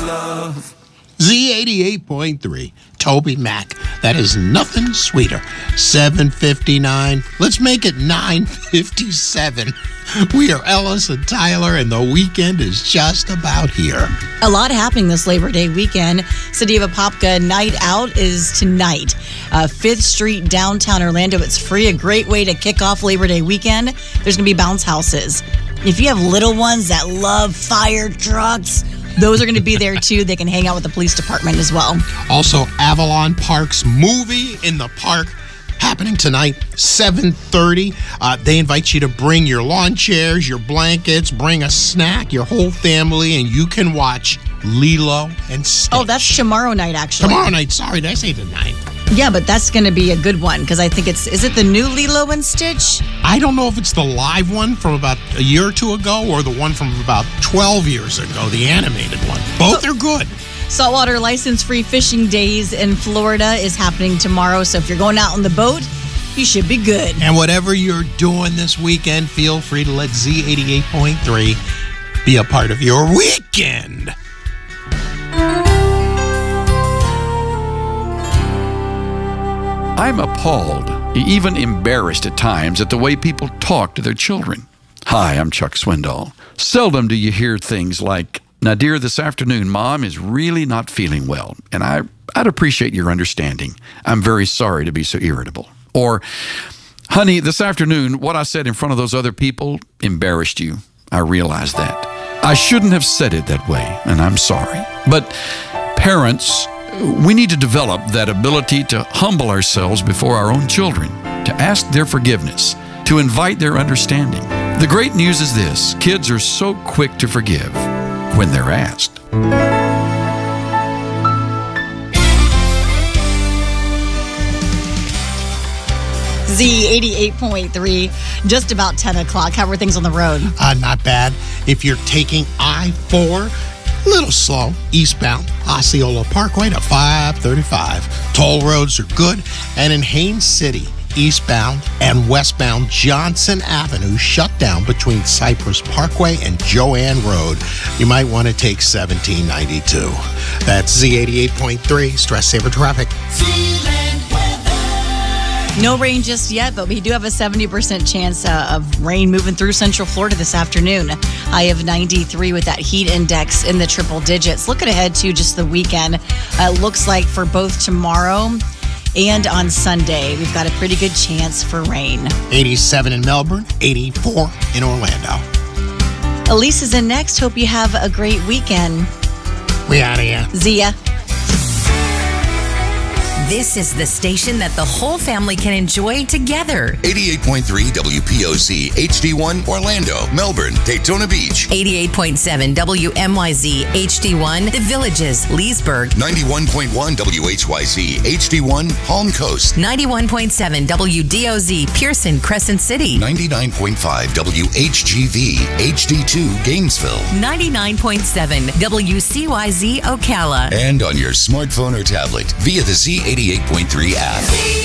love. Z88.3, Toby Mac. That is nothing sweeter. 7:59. Let's make it 9:57. We are Ellis and Tyler, and the weekend is just about here. A lot happening this Labor Day weekend. City of Apopka Night Out is tonight. 5th Street, downtown Orlando. It's free. A great way to kick off Labor Day weekend. There's going to be bounce houses. If you have little ones that love fire trucks, those are going to be there, too. They can hang out with the police department as well. Also, Avalon Park's Movie in the Park happening tonight, 7:30. They invite you to bring your lawn chairs, your blankets, bring a snack, your whole family, and you can watch Lilo and Stitch. Oh, that's tomorrow night, actually. Tomorrow night. Sorry, did I say tonight? Yeah, but that's going to be a good one because I think is it the new Lilo and Stitch? I don't know if it's the live one from about a year or two ago or the one from about 12 years ago, the animated one. Both are good. Saltwater license-free fishing days in Florida is happening tomorrow, so if you're going out on the boat, you should be good. And whatever you're doing this weekend, feel free to let Z88.3 be a part of your weekend. I'm appalled, even embarrassed at times, at the way people talk to their children. Hi, I'm Chuck Swindoll. Seldom do you hear things like, "Now, dear, this afternoon, Mom is really not feeling well, and I'd appreciate your understanding. I'm very sorry to be so irritable." Or, "Honey, this afternoon, what I said in front of those other people embarrassed you. I realize that. I shouldn't have said it that way, and I'm sorry." But parents, we need to develop that ability to humble ourselves before our own children, to ask their forgiveness, to invite their understanding. The great news is this: kids are so quick to forgive when they're asked. Z88.3, just about 10 o'clock. How are things on the road? Not bad. If you're taking I-4, a little slow, eastbound, Osceola Parkway to 535. Toll roads are good. And in Haines City, eastbound and westbound Johnson Avenue shut down between Cypress Parkway and Joanne Road. You might want to take 1792. That's Z88.3, Stress Saver Traffic. No rain just yet, but we do have a 70% chance of rain moving through Central Florida this afternoon. High of 93 with that heat index in the triple digits. Looking ahead to just the weekend, looks like for both tomorrow and on Sunday, we've got a pretty good chance for rain. 87 in Melbourne, 84 in Orlando. Elise is in next. Hope you have a great weekend. We out of here. Zia. This is the station that the whole family can enjoy together. 88.3 WPOC HD1 Orlando, Melbourne, Daytona Beach. 88.7 WMYZ HD1 The Villages, Leesburg. 91.1 WHYZ HD1 Palm Coast. 91.7 WDOZ Pearson, Crescent City. 99.5 WHGV HD2 Gainesville. 99.7 WCYZ Ocala. And on your smartphone or tablet via the Z88.3 app.